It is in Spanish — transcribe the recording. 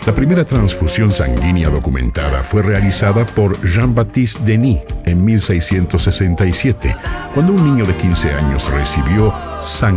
La primera transfusión sanguínea documentada fue realizada por Jean-Baptiste Denis en 1667, cuando un niño de 15 años recibió sangre